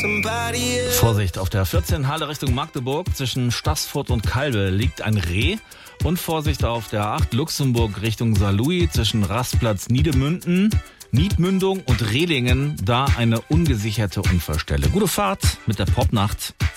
Vorsicht, auf der 14 Halle Richtung Magdeburg zwischen Staßfurt und Calbe liegt ein Reh. Und Vorsicht auf der 8 Luxemburg Richtung Saarlouis zwischen Rastplatz Niedmündung und Rehlingen, da eine ungesicherte Unfallstelle. Gute Fahrt mit der Popnacht.